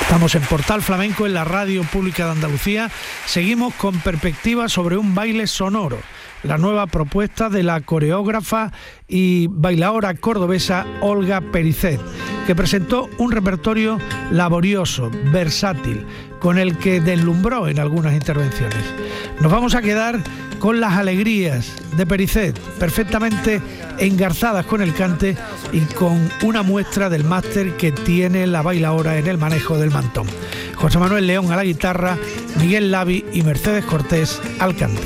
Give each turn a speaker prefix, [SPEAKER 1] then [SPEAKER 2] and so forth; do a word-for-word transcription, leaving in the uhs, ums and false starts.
[SPEAKER 1] Estamos en Portal Flamenco, en la Radio Pública de Andalucía. Seguimos con perspectiva sobre un baile sonoro, la nueva propuesta de la coreógrafa y bailaora cordobesa Olga Pericet, que presentó un repertorio laborioso, versátil, con el que deslumbró en algunas intervenciones. Nos vamos a quedar con las alegrías de Pericet, perfectamente engarzadas con el cante y con una muestra del máster que tiene la bailaora en el manejo del mantón. José Manuel León a la guitarra, Miguel Lavi y Mercedes Cortés al cante.